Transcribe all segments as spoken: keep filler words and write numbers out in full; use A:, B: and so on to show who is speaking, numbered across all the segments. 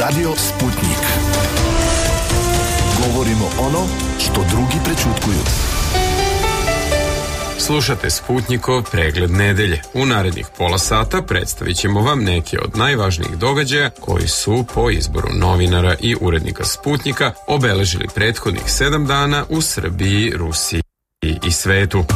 A: Radio Sputnik. Govorimo ono što drugi prećutkuju.
B: Slušate Sputnikov pregled nedelje. U narednih pola sata predstavit ćemo vam neke od najvažnijih događaja koji su po izboru novinara i urednika Sputnika obeležili prethodnih sedam dana u Srbiji, Rusiji i svetu.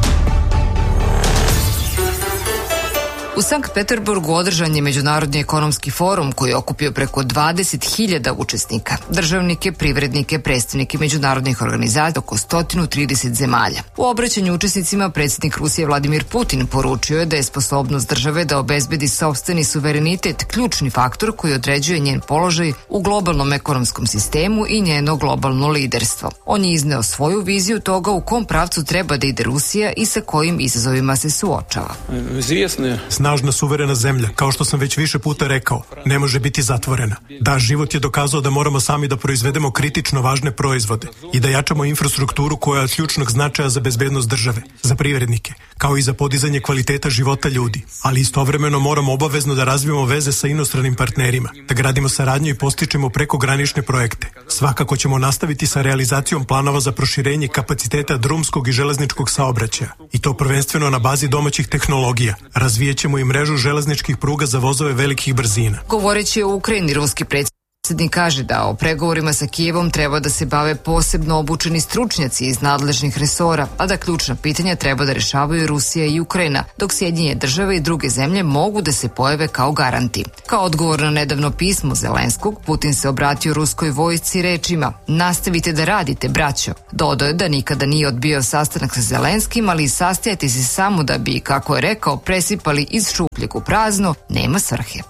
C: U Sankt Peterburgu održan je Međunarodni ekonomski forum koji je okupio preko dvadeset hiljada učesnika, državnike, privrednike, predstavnike međunarodnih organizacija oko sto trideset zemalja. U obraćanju učesnicima predsjednik Rusije Vladimir Putin poručio je da je sposobnost države da obezbedi sopstveni suverenitet ključni faktor koji određuje njen položaj u globalnom ekonomskom sistemu i njeno globalno liderstvo. On je izneo svoju viziju toga u kom pravcu treba da ide Rusija i sa kojim izazovima se suočava.
D: Snažna suverena zemlja, kao što sam već više puta rekao, ne može biti zatvorena. Da, život je dokazao da moramo sami da proizvedemo kritično važne proizvode i da jačamo infrastrukturu koja je od ključnog značaja za bezbednost države, za privrednike, kao i za podizanje kvaliteta života ljudi. Ali istovremeno moramo obavezno da razvijemo veze sa inostranim partnerima, da gradimo saradnju i postičemo prekogranične projekte. Svakako ćemo nastaviti sa realizacijom planova za proširenje kapaciteta drumskog i železničkog saobraćaja, i to prvenstveno na bazi domaćih tehnologija. Razvijećemo i mrežu železničkih pruga za vozove velikih brzina.
C: Govoreći o Ukrajini, ruski predsjednik kaže da o pregovorima sa Kijevom treba da se bave posebno obučeni stručnjaci iz nadležnih resora, a da ključna pitanja treba da rešavaju Rusija i Ukrajina, dok Sjedinjene države i druge zemlje mogu da se pojave kao garanti. Kao odgovor na nedavno pismo Zelenskog, Putin se obratio ruskoj vojsci rečima: nastavite da radite, braćo. Dodao je da nikada nije odbio sastanak sa Zelenskim, ali sastajati se samo da bi, kako je rekao, presipali iz šupljeg u prazno, nema svrhe.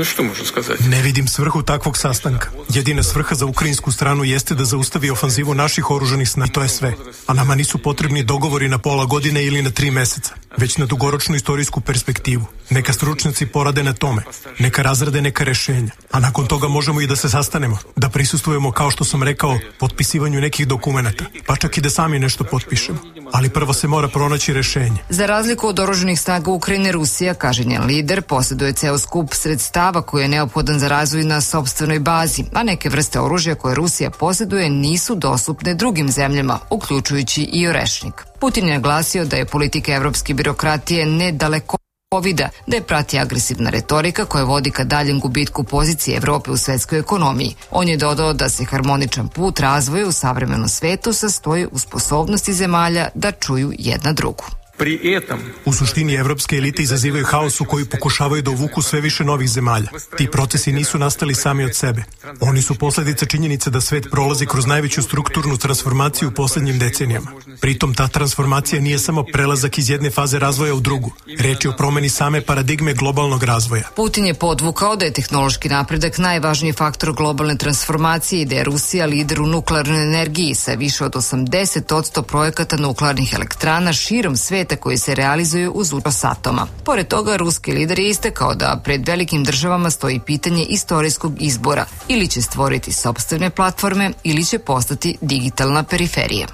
D: Ne vidim svrhu takvog sastanka. Jedina svrha za ukrajinsku stranu jeste da zaustavi ofanzivu naših oružanih snaga i to je sve. A nama nisu potrebni dogovori na pola godine ili na tri meseca, već na dugoročnu istorijsku perspektivu. Neka stručnjaci porade na tome, neka razrade neka rešenja, a nakon toga možemo i da se sastanemo, da prisustvujemo, kao što sam rekao, potpisivanju nekih dokumenata, pa čak i da sami nešto potpišemo. Ali prvo se mora pronaći rešenje.
C: Za razliku od oružanih snaga Ukrajine, Rusija, kaže njen lider, posjeduje ceo skup sredstava koji je neophodan za razvoj na sopstvenoj bazi, a neke vrste oružja koje Rusija posjeduje nisu dostupne drugim zemljama, uključujući i orešnik. Putin je naglasio da je politika evropske birokratije nedaleko Covida, da je prati agresivna retorika koja vodi ka daljem gubitku pozicije Evrope u svetskoj ekonomiji. On je dodao da se harmoničan put razvoja u savremenom svetu sastoji u sposobnosti zemalja da čuju jedna drugu.
D: U suštini evropske elite izazivaju haos u koji pokušavaju da uvuku sve više novih zemalja. Ti procesi nisu nastali sami od sebe. Oni su posledica činjenice da svet prolazi kroz najveću strukturnu transformaciju u poslednjim decenijama. Pritom ta transformacija nije samo prelazak iz jedne faze razvoja u drugu. Reč je o promeni same paradigme globalnog razvoja.
C: Putin je podvukao da je tehnološki napredak najvažniji faktor globalne transformacije i da je Rusija lider u nuklearnoj energiji sa više od osamdeset posto projekata nuklearnih elektrana širom sveta koji se realizuju uz unos atoma. Pored toga, ruski lider je istakao da pred velikim državama stoji pitanje istorijskog izbora. Ili će stvoriti sopstvene platforme, ili će postati digitalna periferija.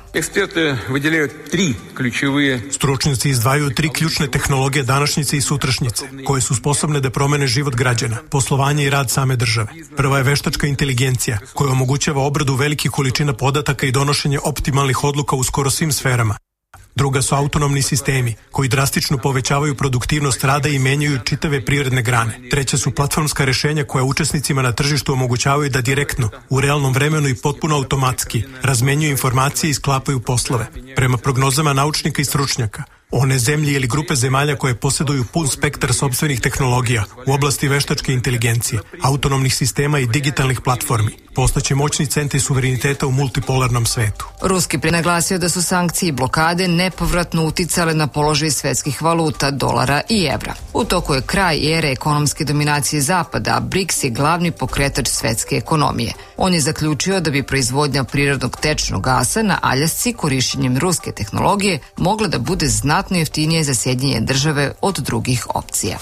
D: Stručnjaci izdvajaju tri ključne tehnologije današnjice i sutrašnjice, koje su sposobne da promene život građana, poslovanje i rad same države. Prva je veštačka inteligencija, koja omogućava obradu velikih količina podataka i donošenje optimalnih odluka u skoro svim sferama. Druga su autonomni sistemi, koji drastično povećavaju produktivnost rada i menjaju čitave privredne grane. Treća su platformska rešenja koja učesnicima na tržištu omogućavaju da direktno, u realnom vremenu i potpuno automatski, razmenjuju informacije i sklapaju poslove. Prema prognozama naučnika i stručnjaka, one zemlje ili grupe zemalja koje posjeduju pun spektar sopstvenih tehnologija u oblasti veštačke inteligencije, autonomnih sistema i digitalnih platformi postaće moćni centri suvereniteta u multipolarnom svetu.
C: Ruski prenaglasio da su sankcije i blokade nepovratno uticale na položaj svetskih valuta, dolara i evra. U toku je kraj ere ekonomske dominacije Zapada, a BRICS je glavni pokretač svetske ekonomije. On je zaključio da bi proizvodnja prirodnog tečnog gasa na Aljasci korišćenjem ruske tehnologije mogla da bude znatno jeftinije za Sjedinjene države od drugih opcija.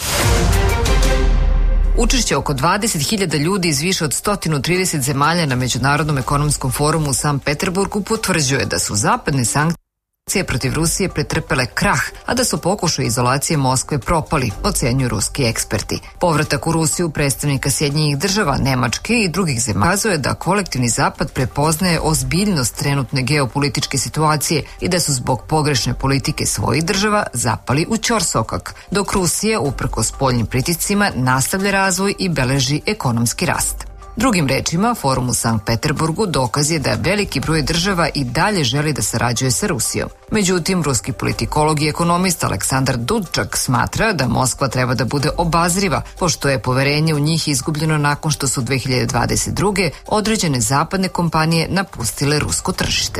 C: Učešće oko dvadeset hiljada ljudi iz više od sto trideset zemalja na Međunarodnom ekonomskom forumu u Sankt Peterburgu potvrđuje da su zapadne sankcije protiv Rusije pretrpele krah, a da su pokušaj izolacije Moskve propali, ocenjuju ruski eksperti. Povratak u Rusiju predstavnika Sjedinjenih država, Nemačke i drugih zemalja kazuje da kolektivni zapad prepoznaje ozbiljnost trenutne geopolitičke situacije i da su zbog pogrešne politike svojih država zapali u ćorsokak, dok Rusija, uprkos spoljnim pritiscima, nastavlja razvoj i beleži ekonomski rast. Drugim rečima, forum u Sankt Peterburgu dokaz je da veliki broj država i dalje želi da sarađuje sa Rusijom. Međutim, ruski politikolog i ekonomist Aleksandar Dudčak smatra da Moskva treba da bude obazriva, pošto je poverenje u njih izgubljeno nakon što su dve hiljade dvadeset druge određene zapadne kompanije napustile rusko tržište.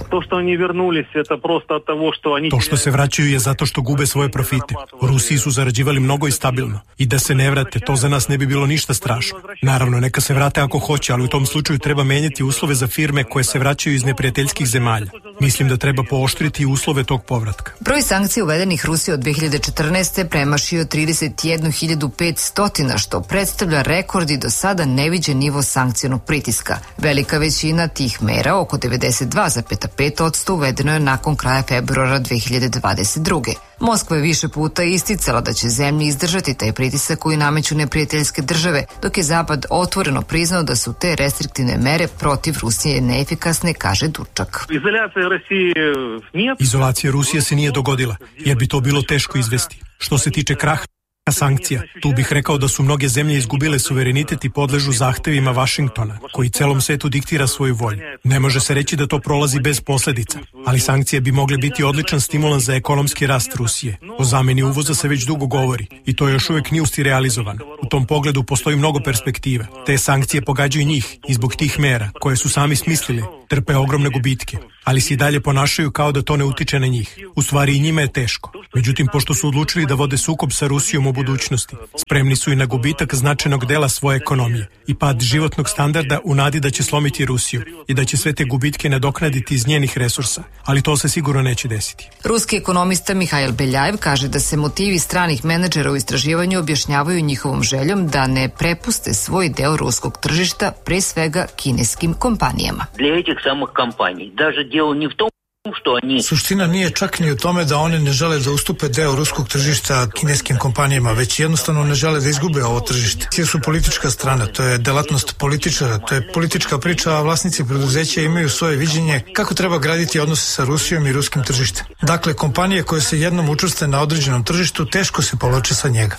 D: To što se vraćaju je zato što gube svoje profite. U Rusiji su zarađivali mnogo i stabilno. I da se ne vrate, to za nas ne bi bilo ništa strašno. Naravno, neka se vrate ako hoće, ali u tom slučaju treba menjati uslove za firme koje se vraćaju iz neprijateljskih zemalja. Mislim da treba pooštriti uslove tog povratka.
C: Broj sankcija uvedenih Rusiji od dve hiljade četrnaeste. premašio trideset jednu hiljadu petsto, što predstavlja rekord i do sada neviđen nivo sankcionog pritiska. Velika većina tih mera, oko devedeset dva zarez pet posto, uvedeno je nakon kraja februara dve hiljade dvadeset druge. Moskva je više puta isticala da će zemlji izdržati taj pritisak koji nameću neprijateljske države, dok je Zapad otvoreno priznao da su te restriktivne mere protiv Rusije neefikasne, kaže Dudčak.
D: Izolacija Rusije se nije dogodila, jer bi to bilo teško izvesti. Što se tiče kraha sankcija, tu bih rekao da su mnoge zemlje izgubile suverenitet i podležu zahtevima Vašingtona, koji celom svetu diktira svoju volju. Ne može se reći da to prolazi bez posledica, ali sankcije bi mogle biti odličan stimulans za ekonomski rast Rusije. O zameni uvoza se već dugo govori i to je još uvijek nije realizovano. U tom pogledu postoji mnogo perspektive. Te sankcije pogađaju njih i zbog tih mera, koje su sami smislili, trpe ogromne gubitke, ali se i dalje ponašaju kao da to ne utiče na njih. U stvari i njima je teško. Međutim, pošto su odlučili da vode sukob sa Rusijom u budućnosti, spremni su i na gubitak značajnog dela svoje ekonomije i pad životnog standarda u nadi da će slomiti Rusiju i da će sve te gubitke nadoknaditi iz njenih resursa, ali to se sigurno neće desiti.
C: Ruski ekonomista Mihail Beljajev kaže da se motivi stranih menadžera u istraživanju objašnjavaju njihovom željom da ne prepuste svoj deo ruskog tržišta, pre svega kineskim kompanijama.
E: Samih kompanija. Даже дело не в том, što oni...
F: Suština nije čak ni u tome da one ne žele da ustupe deo ruskog tržišta kineskim kompanijama, već jednostavno ne žele da izgube ovo tržište. Svi su politička strana, to je delatnost političara, to je politička priča, a vlasnici preduzeća imaju svoje viđenje kako treba graditi odnose sa Rusijom i ruskim tržištem. Dakle, kompanije koje se jednom učvrste na određenom tržištu teško se povlače sa njega.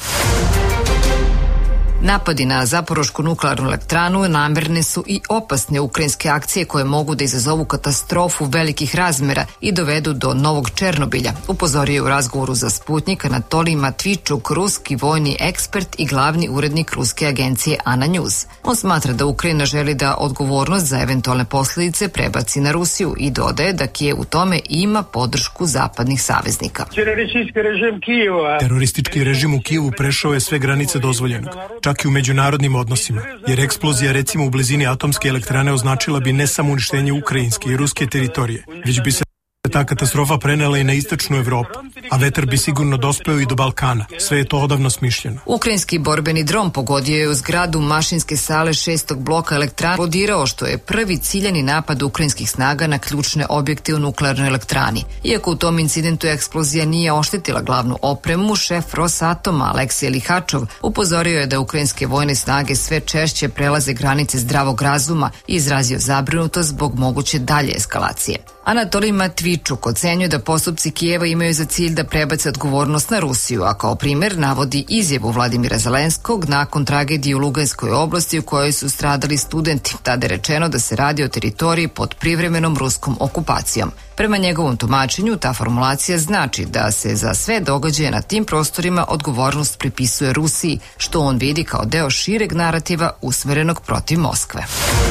C: Napadi na Zaporošku nuklearnu elektranu namerne su i opasne ukrajinske akcije koje mogu da izazovu katastrofu velikih razmera i dovedu do novog Černobilja, upozorio je u razgovoru za Sputnik Anatolij Matvičuk, ruski vojni ekspert i glavni urednik ruske agencije Ana News. On smatra da Ukrajina želi da odgovornost za eventualne posljedice prebaci na Rusiju i dodaje da Kijev u tome ima podršku zapadnih saveznika.
D: Teroristički režim u Kijevu prešao je sve granice dozvoljenog, čak i u međunarodnim odnosima, jer eksplozija recimo u blizini atomske elektrane označila bi ne samo uništenje ukrajinske i ruske teritorije, već bi se ta katastrofa prenela i na istočnu Evropu, a vetar bi sigurno dospeo i do Balkana. Sve je to odavno smišljeno.
C: Ukrajinski borbeni dron pogodio je u zgradu mašinske sale šestog bloka elektrane, eksplodirao što je prvi ciljani napad ukrajinskih snaga na ključne objekte u nuklearnoj elektrani. Iako u tom incidentu eksplozija nije oštetila glavnu opremu, šef Rosatoma Aleksej Lihačov upozorio je da ukrajinske vojne snage sve češće prelaze granice zdravog razuma i izrazio zabrinutost zbog moguće dalje eskalacije. Anatolij Matvičuk ocenjuje da postupci Kijeva imaju za cilj da prebace odgovornost na Rusiju, a kao primjer navodi izjavu Vladimira Zelenskog nakon tragedije u Luganskoj oblasti u kojoj su stradali studenti. Tada je rečeno da se radi o teritoriji pod privremenom ruskom okupacijom. Prema njegovom tumačenju, ta formulacija znači da se za sve događaje na tim prostorima odgovornost pripisuje Rusiji, što on vidi kao deo šireg narativa usmerenog protiv Moskve.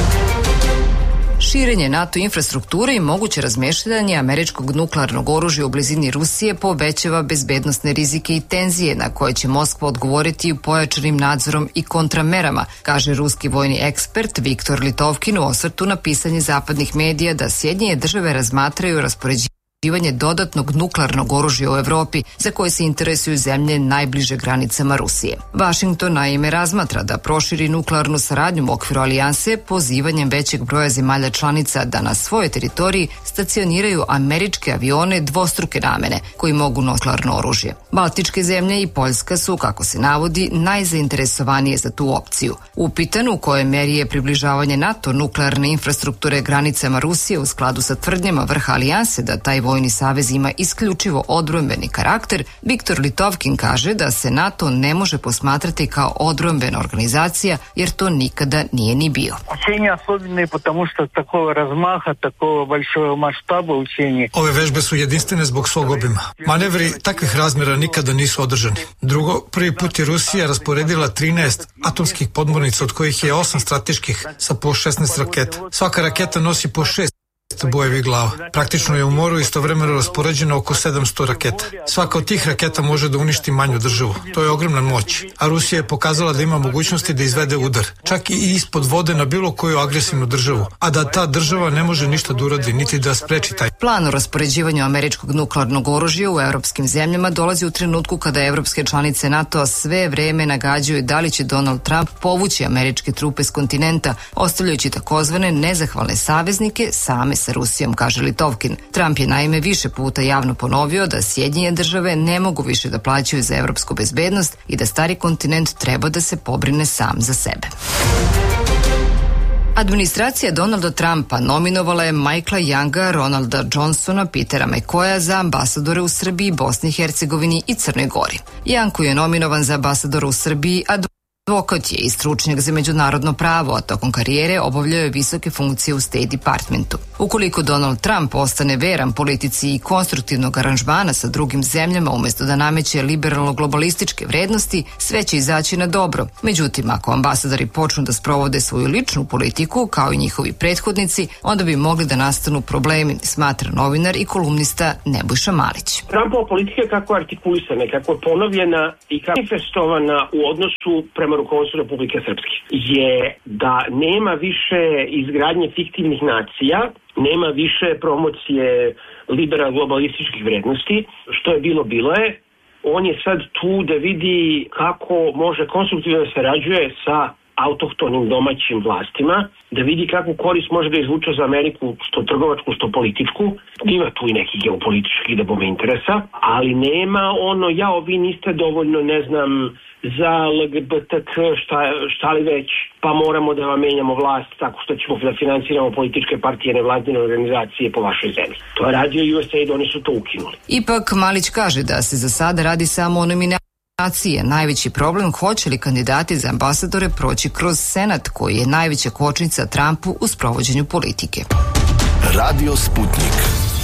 C: Širenje NATO infrastrukture i moguće razmještanje američkog nuklearnog oružja u blizini Rusije povećava bezbednosne rizike i tenzije na koje će Moskva odgovoriti pojačanim nadzorom i kontramerama, kaže ruski vojni ekspert Viktor Litovkin u osvrtu na pisanje zapadnih medija da Sjedinjene države razmatraju raspoređivanje dodatnog nuklearnog oružja u Evropi za koje se interesuju zemlje najbliže granicama Rusije. Washington naime razmatra da proširi nuklearnu saradnju u okviru alijanse pozivanjem većeg broja zemalja članica da na svojoj teritoriji stacioniraju američke avione dvostruke namene koji mogu nuklearno oružje. Baltičke zemlje i Poljska su, kako se navodi, najzainteresovanije za tu opciju. Upitan u kojoj meri je približavanje NATO nuklearne infrastrukture granicama Rusije u skladu sa tvrdnjama vrha alijanse da taj vojni savez ima isključivo odbrambeni karakter, Viktor Litovkin kaže da se NATO ne može posmatrati kao odbrambena organizacija jer to nikada nije ni bio.
G: Učenje особенное, потому что такого размаха, такого большого масштаба учения.
F: Ove vežbe su jedinstvene zbog svog obima. Manevri takvih razmjera nikada nisu održani. Drugo, prvi put je Rusija rasporedila trinaest atomskih podmornica, od kojih je osam strateških sa po šesnaest raketa. Svaka raketa nosi po šest bojevih glava. Praktično je u moru istovremeno raspoređeno oko sedamsto raketa. Svaka od tih raketa može da uništi manju državu. To je ogromna moć. A Rusija je pokazala da ima mogućnosti da izvede udar, čak i ispod vode na bilo koju agresivnu državu, a da ta država ne može ništa da uradi, niti da spreči taj.
C: Plan o raspoređivanju američkog nuklearnog oružja u evropskim zemljama dolazi u trenutku kada evropske članice NATO-a sve vreme nagađaju da li će Donald Trump povući američke trupe s kontinenta, ostavljajući takozvane nezahvalne saveznike same sa Rusijom, kaže Litovkin. Trump je naime više puta javno ponovio da Sjedinjene države ne mogu više da plaćaju za evropsku bezbednost i da stari kontinent treba da se pobrine sam za sebe. Administracija Donalda Trumpa nominovala je Michaela Younga, Ronalda Johnsona, Petera McCoya za ambasadore u Srbiji, Bosni i Hercegovini i Crnoj Gori. Young, koji je nominovan za ambasadora u Srbiji, a advokat je i stručnjak za međunarodno pravo, a tokom karijere obavljao je visoke funkcije u State Departmentu. Ukoliko Donald Trump ostane veran politici i konstruktivnog aranžmana sa drugim zemljama umesto da nameće liberalno-globalističke vrednosti, sve će izaći na dobro. Međutim, ako ambasadori počnu da sprovode svoju ličnu politiku, kao i njihovi prethodnici, onda bi mogli da nastanu problemi, smatra novinar i kolumnista Nebojša Malić.
H: Trumpova politika kako je artikulisana, kako je ponovljena i kako je manifestovana u odnosu prema rukovodstvu Republike Srpske je da nema više izgradnje fiktivnih nacija, nema više promocije liberal globalističkih vrednosti, što je bilo bilo je. On je sad tu da vidi kako može konstruktivno da sarađuje sa autohtonim domaćim vlastima, da vidi kakvu korist može da izvuče za Ameriku, što trgovačku, što političku. Ima tu i neki geopolitički da bome interesa, ali nema ono, ja, vi niste dovoljno, ne znam, za L G B T Q, šta, šta li već, pa moramo da vam menjamo vlast tako što ćemo da finansiramo političke partije, nevladine organizacije po vašoj zemlji. To je radio U S A I D, oni su to ukinuli.
C: Ipak Malić kaže da se za sada radi samo o nominaciji. Najveći problem, hoće li kandidati za ambasadore proći kroz Senat, koji je najveća kočnica Trumpu u sprovođenju politike.
A: Radio Sputnik.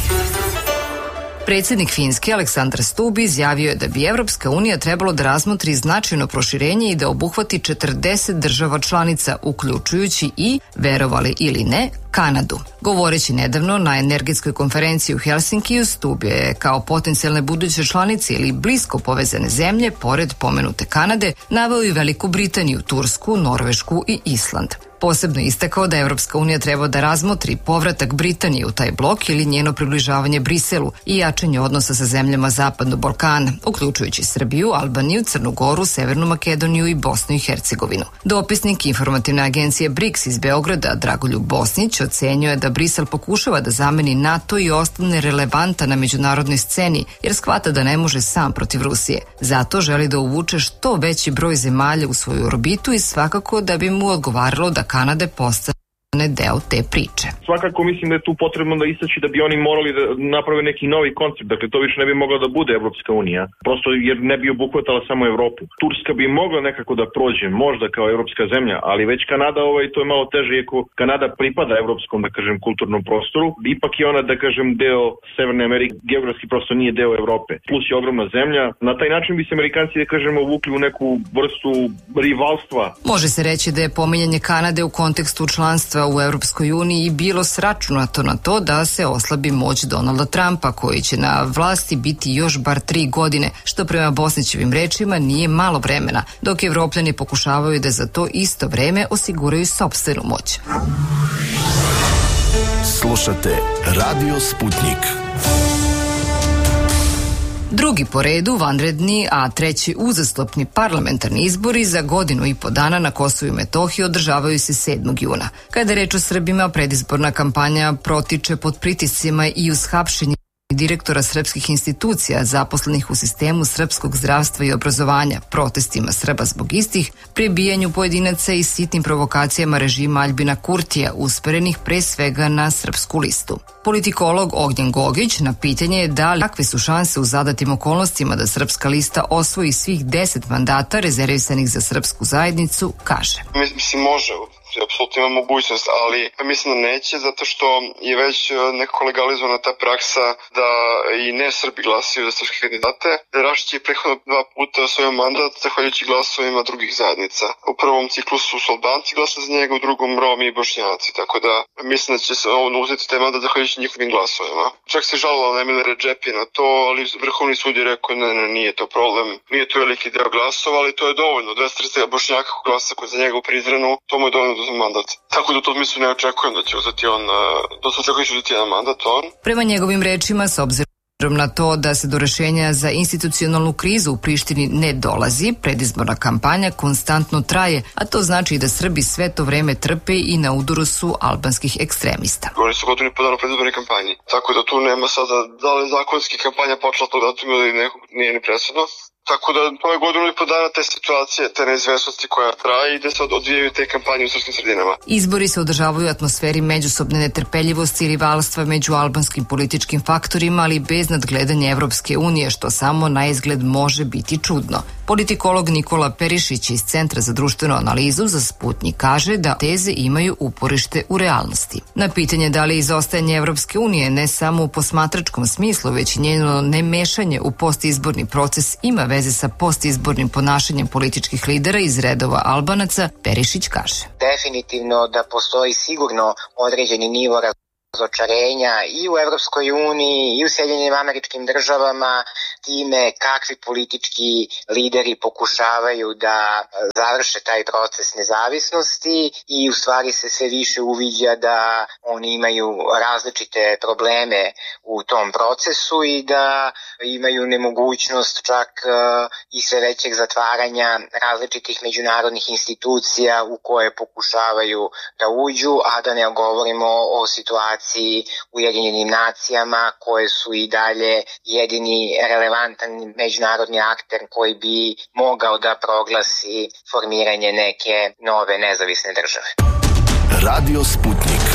C: Predsjednik Finske Aleksandar Stubb izjavio je da bi Evropska unija trebalo da razmotri značajno proširenje i da obuhvati četrdeset država članica, uključujući i, verovali ili ne, Kanadu. Govoreći nedavno na energetskoj konferenciji u Helsinkiju, Stubb je kao potencijalne buduće članice ili blisko povezane zemlje, pored pomenute Kanade, naveo i Veliku Britaniju, Tursku, Norvešku i Island. Posebno istakao da Evropska unija treba da razmotri povratak Britanije u taj blok ili njeno približavanje Briselu i jačanje odnosa sa zemljama Zapadnog Balkana, uključujući Srbiju, Albaniju, Crnu Goru, Severnu Makedoniju i Bosnu i Hercegovinu. Dopisnik informativne agencije B R I C S iz Beograda, Dragoljub Bosnić, ocenio je da Brisel pokušava da zameni NATO i ostane relevantan na međunarodnoj sceni, jer shvata da ne može sam protiv Rusije. Zato želi da uvuče što veći broj zemalja u svoju orbitu i svakako da bi mu odgovaralo da Kanade postane deo te priče.
I: Svakako mislim da je tu potrebno da istaći da bi oni morali da naprave neki novi koncept, dakle to više ne bi mogla da bude Evropska unija, prosto jer ne bi obuhvatala samo Evropu. Turska bi mogla nekako da prođe, možda kao evropska zemlja, ali već Kanada, ovaj, to je malo teže, iako Kanada pripada evropskom, da kažem, kulturnom prostoru, ipak je ona, da kažem, deo Severne Amerike, geografski prosto nije deo Evrope, plus je ogromna zemlja. Na taj način bi se Amerikanci, da kažemo, uvukli u neku vrstu rivalstva.
C: Može se reći da je pominjanje Kanade u kontekstu članstva u Evropskoj uniji bilo sračunato na to da se oslabi moć Donalda Trumpa, koji će na vlasti biti još bar tri godine, što prema Bosnićevim rečima nije malo vremena, dok Evropljani pokušavaju da za to isto vreme osiguraju sopstvenu moć.
A: Slušate Radio Sputnik.
C: Drugi po redu vanredni, a treći uzastopni parlamentarni izbori za godinu i po dana na Kosovu i Metohiji održavaju se sedmog juna. Kada je reč o Srbima, predizborna kampanja protiče pod pritiscima i uz hapšenje direktora srpskih institucija zaposlenih u sistemu srpskog zdravstva i obrazovanja, protestima Srba zbog istih, prebijanju pojedinaca i sitnim provokacijama režima Aljbina Kurtija usperenih pre svega na Srpsku listu. Politikolog Ognjen Gogić na pitanje je da li kakve su šanse u zadatim okolnostima da Srpska lista osvoji svih deset mandata rezervisanih za srpsku zajednicu, kaže.
J: Mislim, može. Apsolutno ima mogućnost, ali mislim da neće, zato što je već nekako legalizovana ta praksa da i ne Srbi glasaju za srpske kandidate. Rašić je prethodno dva puta osvojio mandat zahvaljujući glasovima drugih zajednica. U prvom ciklusu su Albanci glasali za njega, u drugom Romi i Bošnjaci, tako da mislim da će se on uzeti taj mandat zahvaljujući njihovim glasovima. Čak se žalila na Emile Redžepi na to, ali Vrhovni sud je rekao ne, ne, nije to problem. Nije to veliki deo glasova, ali to je dovoljno. dvesta trideset Bošnjaka glasa koji za njega u Prizrenu, to mu je dovoljno za mandat. Tako da u tom smislu ne očekujem da će uzeti on, da se očekuje da će uzeti jedan mandat on.
C: Prema njegovim rečima, s obzirom na to da se do rešenja za institucionalnu krizu u Prištini ne dolazi, predizborna kampanja konstantno traje, a to znači da Srbi sve to vreme trpe i na udaru su albanskih ekstremista.
J: Oni su godinu i po dana u predizbornoj kampanji, tako da tu nema sada da li zakonski kampanja počela tog datuma ili nekog nije ni presudno. Tako da to je godinu i po dana te situacije, te neizvesnosti koja traje i da se odvijaju te kampanje u srpskim sredinama.
C: Izbori se održavaju u atmosferi međusobne netrpeljivosti i rivalstva među albanskim političkim faktorima, ali bez nadgledanja Evropske unije, što samo na izgled može biti čudno. Politikolog Nikola Perišić iz Centra za društvenu analizu za Sputnjik kaže da teze imaju uporište u realnosti. Na pitanje da li izostajanje Evropske unije ne samo u posmatračkom smislu, već i njeno nemešanje u postizborni proces ima veze sa postizbornim ponašanjem političkih lidera iz redova Albanaca, Perišić kaže.
K: Definitivno da postoji sigurno određeni nivo razočarenja i u Evropskoj uniji i u Sjedinjenim Američkim Državama time kakvi politički lideri pokušavaju da završe taj proces nezavisnosti i u stvari se sve više uviđa da oni imaju različite probleme u tom procesu i da imaju nemogućnost čak i sve većeg zatvaranja različitih međunarodnih institucija u koje pokušavaju da uđu, a da ne govorimo o situaciji u Ujedinjenim nacijama koje su i dalje jedini relevantan međunarodni akter koji bi mogao da proglasi formiranje neke nove nezavisne države.
A: Radio Sputnik.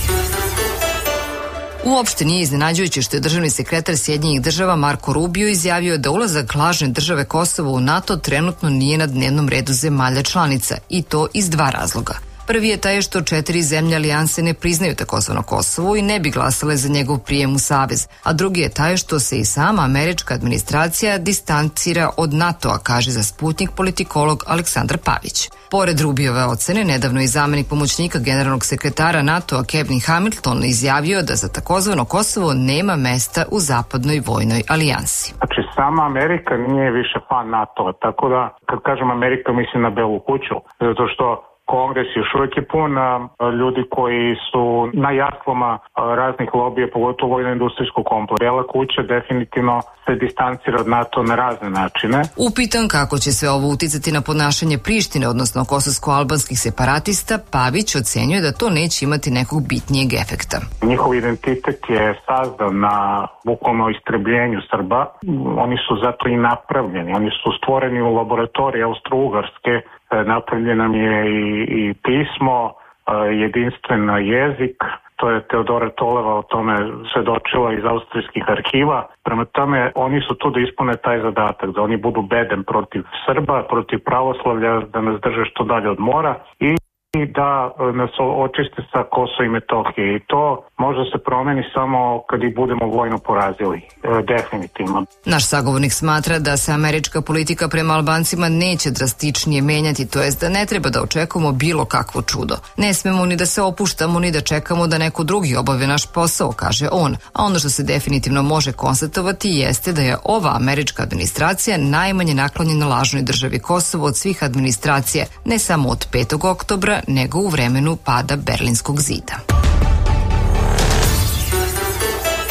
C: Uopšte nije iznenađujuće što je državni sekretar Sjedinjenih država Marko Rubio izjavio da ulazak lažne države Kosovo u NATO trenutno nije na dnevnom redu zemalja članica, i to iz dva razloga. Prvi je taj što četiri zemlje alijanse ne priznaju takozvano Kosovo i ne bi glasale za njegov prijem u savez, a drugi je taj što se i sama američka administracija distancira od NATO-a, kaže za Sputnjik politikolog Aleksandar Pavić. Pored Rubijove ocene, nedavno i zamenik pomoćnika generalnog sekretara NATO-a Kevin Hamilton izjavio da za takozvano Kosovo nema mesta u zapadnoj vojnoj alijansi.
L: Znači, sama Amerika nije više fan NATO-a, tako da kad kažem Amerika mislim na Belu kuću, zato što Kongres još uvijek je pun ljudi koji su na jaslama raznih lobija, pogotovo vojno-industrijskog kompleksa. Bela kuća definitivno se distancira od NATO na razne načine.
C: Upitan kako će sve ovo uticati na ponašanje Prištine, odnosno kosovsko-albanskih separatista, Pavić ocenjuje da to neće imati nekog bitnijeg efekta.
L: Njihov identitet je sazdan na bukvalno istrebljenju Srba. Oni su zato i napravljeni. Oni su stvoreni u laboratoriji Austro-Ugarske. Napravljen nam je i, i pismo, jedinstven jezik, to je Teodora Toleva o tome svedočila iz austrijskih arhiva. Prema tome, oni su tu da ispune taj zadatak, da oni budu bedem protiv Srba, protiv pravoslavlja, da nas drže što dalje od mora i i da nas očiste sa Kosova i Metohije. I to može se promeni samo kad ih budemo vojno porazili. E, definitivno.
C: Naš sagovornik smatra da se američka politika prema Albancima neće drastičnije menjati, to jest da ne treba da očekujemo bilo kakvo čudo. Ne smemo ni da se opuštamo, ni da čekamo da neko drugi obave naš posao, kaže on. A ono što se definitivno može konstatovati jeste da je ova američka administracija najmanje naklonjena lažnoj državi Kosovo od svih administracija, ne samo od petog oktobra, nego u vremenu pada Berlinskog zida.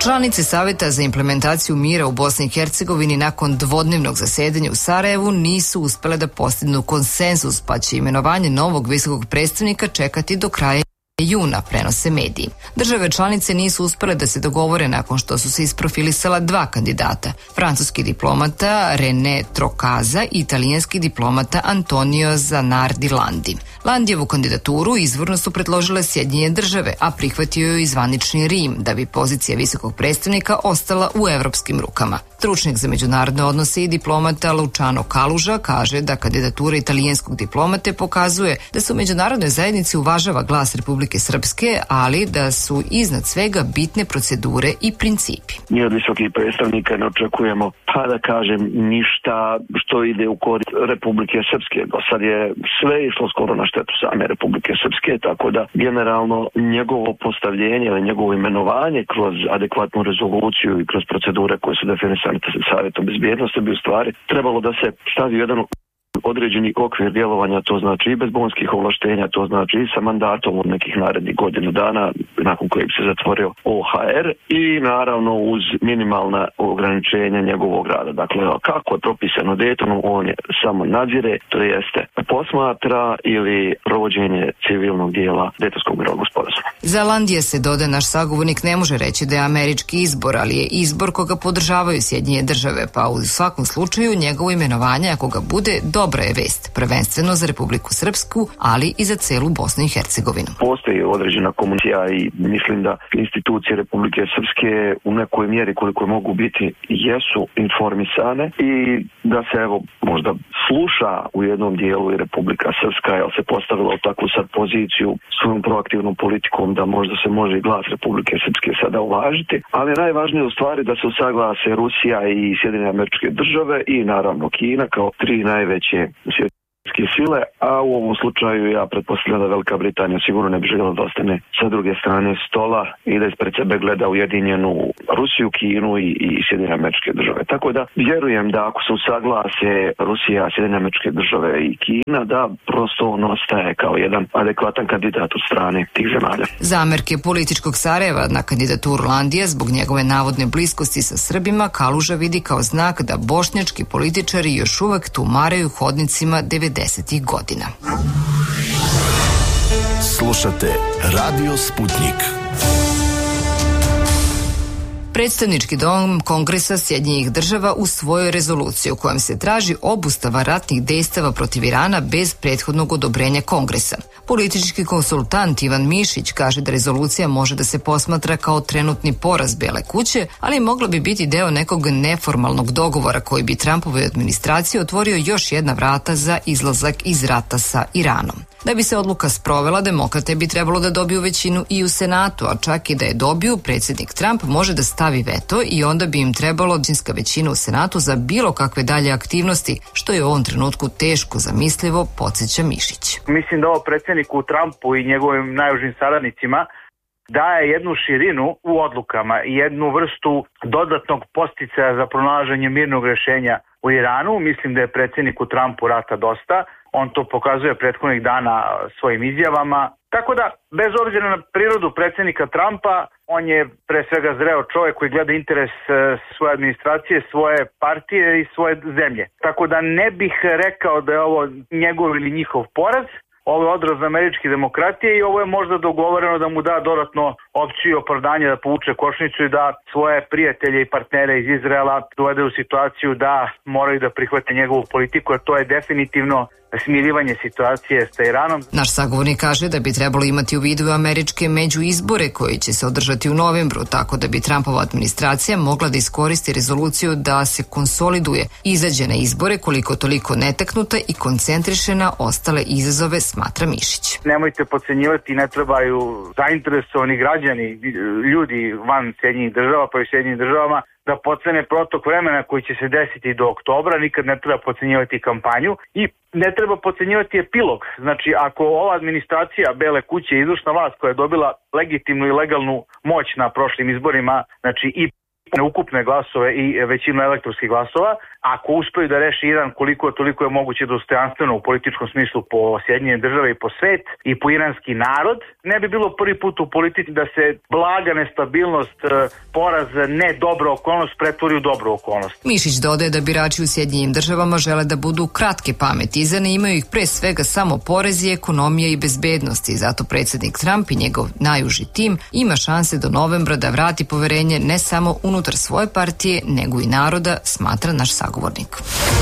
C: Članice Saveta za implementaciju mira u Bosni i Hercegovini nakon dvodnevnog zasedanja u Sarajevu nisu uspele da postignu konsenzus, pa će imenovanje novog visokog predstavnika čekati do kraja juna, prenose mediji. Države članice nisu uspele da se dogovore nakon što su se isprofilisala dva kandidata, francuski diplomata René Trocaza i italijanski diplomata Antonio Zanardi Landi. Landijevu kandidaturu izvorno su predložile Sjedinjene države, a prihvatio je i zvanični Rim, da bi pozicija visokog predstavnika ostala u evropskim rukama. Stručnjak za međunarodne odnose i diplomata Luciano Kaluža kaže da kandidatura italijanskog diplomate pokazuje da se u međunarodnoj zajednici uvažava glas Republike Srpske, ali da su iznad svega bitne procedure i principi.
M: Mi od visokih predstavnika ne očekujemo, pa da kažem, ništa što ide u korist Republike Srpske. Do sad je sve išlo skoro na štetu same Republike Srpske, tako da generalno njegovo postavljenje ili njegovo imenovanje kroz adekvatnu rezoluciju i kroz procedure koje su definisane Savjetom bezbjednosti bi u stvari trebalo da se stavi jedan određeni okvir djelovanja, to znači i bez bonskih ovlaštenja, to znači i sa mandatom od nekih narednih godinu dana nakon kojeg se zatvorio O H R i naravno uz minimalna ograničenja njegovog rada. Dakle, kako je propisano Daytonom, on je samo nadzire, to jeste posmatra ili provođenje civilnog dijela Daytonskog mirovnog sporazuma.
C: Za Landija se, doda naš sagovornik, ne može reći da je američki izbor, ali je izbor koga podržavaju Sjedinjene države, pa u svakom slučaju njegovo imenovanje, ako ga bude, dobra je vest, prvenstveno za Republiku Srpsku, ali i za celu Bosnu i Hercegovinu.
M: Postoji određena komunikacija i mislim da institucije Republike Srpske u nekoj mjeri koliko mogu biti jesu informisane i da se evo možda sluša u jednom dijelu i Republika Srpska, jer se postavila u takvu sad poziciju svojom proaktivnom politikom da možda se može i glas Republike Srpske sada uvažiti, ali najvažnije u stvari da se usaglase Rusija i Sjedinjene Američke Države i naravno Kina kao tri najveće svjetske sile, a u ovom slučaju ja pretpostavljam da Velika Britanija sigurno ne bi željela da ostane sa druge strane stola i da ispred sebe gleda ujedinjenu Rusiju, Kinu i, i Sjedinjene Američke Države. Tako da vjerujem da ako se usaglase Rusija, Sjedinjene Američke Države i Kina, da prosto on ostaje kao jedan adekvatan kandidat od strane tih zemalja.
C: Zamerke političkog Sarajeva na kandidaturu Landija zbog njegove navodne bliskosti sa Srbima Kaluža vidi kao znak da bošnjački političari još uvek tumaraju hodnicima devedesetih godina.
A: Slušate Radio Sputnik.
C: Predstavnički dom Kongresa Sjedinjenih država usvojio rezoluciju kojom se traži obustava ratnih dejstava protiv Irana bez prethodnog odobrenja Kongresa. Politički konsultant Ivan Mišić kaže da rezolucija može da se posmatra kao trenutni poraz Bele kuće, ali mogla bi biti deo nekog neformalnog dogovora koji bi Trumpovoj administraciji otvorio još jedna vrata za izlazak iz rata sa Iranom. Da bi se odluka sprovela, demokrate bi trebalo da dobiju većinu i u Senatu, a čak i da je dobiju, predsjednik Trump može da stavi veto i onda bi im trebalo većinska većina u Senatu za bilo kakve dalje aktivnosti, što je u ovom trenutku teško zamislivo, podsjeća Mišić.
N: Mislim da ovo predsjedniku Trumpu i njegovim najužim saradnicima daje jednu širinu u odlukama i jednu vrstu dodatnog podsticaja za pronalaženje mirnog rješenja u Iranu. Mislim da je predsjedniku Trumpu rata dosta. On to pokazuje prethodnih dana svojim izjavama. Tako da, bez obzira na prirodu predsjednika Trumpa, on je pre svega zreo čovjek koji gleda interes svoje administracije, svoje partije i svoje zemlje. Tako da ne bih rekao da je ovo njegov ili njihov poraz. Ovo je odraz američke demokratije i ovo je možda dogovoreno da mu da dodatno opciju i opravdanje da povuče kočnicu i da svoje prijatelje i partnere iz Izraela dovede u situaciju da moraju da prihvate njegovu politiku, jer to je definitivno smirivanje situacije sa Iranom.
C: Naš sagovornik kaže da bi trebalo imati u vidu američke međuizbore koji će se održati u novembru, tako da bi Trumpova administracija mogla da iskoristi rezoluciju da se konsoliduje, izađe na izbore koliko toliko netaknuta i koncentriše na ostale izazove, smatra Mišić.
N: Nemojte podcenjivati, ne trebaju zainteresovani građani, ljudi van Sjedinjenih država pa i u Sjedinjenim državama da podcene protok vremena koji će se desiti do oktobra, nikad ne treba podcenjivati kampanju i ne treba podcenjivati epilog. Znači, ako ova administracija Bele kuće, izvršna vlast koja je dobila legitimnu i legalnu moć na prošlim izborima, znači i ukupne glasove i većinu elektronskih glasova, ako uspeju da reši Iran koliko toliko je moguće dostojanstveno u političkom smislu po Sjedinjene države i po svet i po iranski narod, ne bi bilo prvi put u politici da se blaga nestabilnost, poraz, ne dobra okolnost pretvori u dobru okolnost.
C: Mišić dodaje da birači u Sjedinjenim državama žele da budu kratke pameti i zanimaju ih pre svega samo porezi, ekonomija i bezbednost i zato predsjednik Trump i njegov najuži tim ima šanse do novembra da vrati poverenje ne samo unutar svoje partije, nego i naroda, smatra naš sagovornik.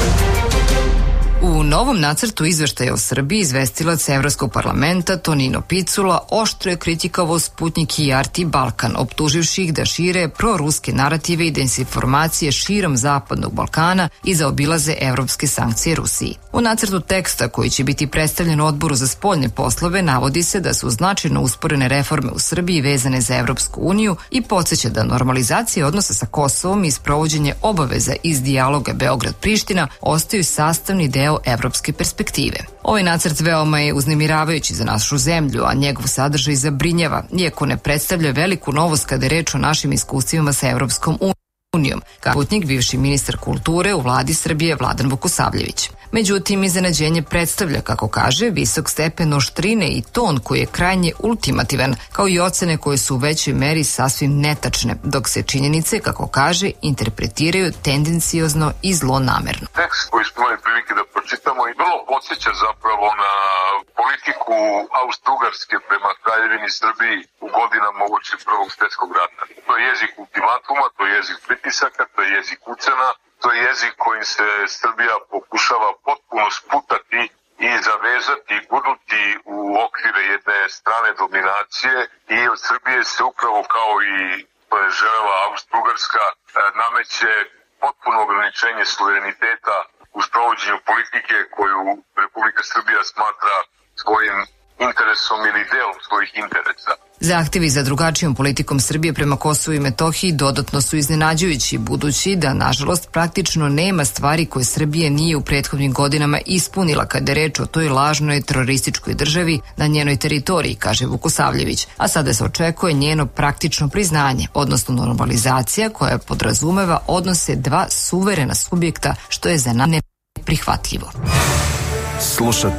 C: U novom nacrtu izveštaja o Srbiji izvestilac Evropskog parlamenta Tonino Picula oštro je kritikovao Sputnik i R T Balkan, optuživši ih da šire proruske narative i dezinformacije širom Zapadnog Balkana i zaobilaze evropske sankcije Rusiji. U nacrtu teksta koji će biti predstavljen Odboru za spoljne poslove navodi se da su značajno usporene reforme u Srbiji vezane za Evropsku uniju i podsjeća da normalizacija odnosa sa Kosovom i sprovođenje obaveza iz dijaloga Beograd-Priština ostaju sastavni deo evropske perspektive. Ovaj nacrt veoma je uznemiravajući za našu zemlju, a njegov sadržaj zabrinjava, iako ne predstavlja veliku novost kada je reč o našim iskustvima sa Evropskom unijom, kao putnik bivši ministar kulture u vladi Srbije Vladan Vukosavljević. Međutim, iznenađenje predstavlja, kako kaže, visok stepen oštrine i ton koji je krajnje ultimativan, kao i ocene koje su u većoj meri sasvim netačne, dok se činjenice, kako kaže, interpretiraju tendenciozno i zlonamerno.
O: Tekst koji smo imali prilike da pročitamo i vrlo podsjeća zapravo na politiku Austro-Ugarske prema Kraljevini Srbiji u godinama uoči Prvog svjetskog rata. To je jezik ultimatuma, to je jezik pritisaka, to je jezik ucena, to je jezik kojim se Srbija pokušava potpuno sputati i zavezati i gurnuti u okvire jedne strane dominacije i od Srbije se upravo kao i to je želela Austro-Ugarska nameće potpuno ograničenje suvereniteta u sprovođenju politike koju Republika Srbija smatra svojim interesom ili delom svojih interesa.
C: Zahtevi za drugačijom politikom Srbije prema Kosovu i Metohiji dodatno su iznenađujući, budući da, nažalost, praktično nema stvari koje Srbija nije u prethodnim godinama ispunila kada je reč o toj lažnoj terorističkoj državi na njenoj teritoriji, kaže Vukosavljević, a sada se očekuje njeno praktično priznanje, odnosno normalizacija koja podrazumeva odnose dva suverena subjekta, što je za nas neprihvatljivo.
A: Slušate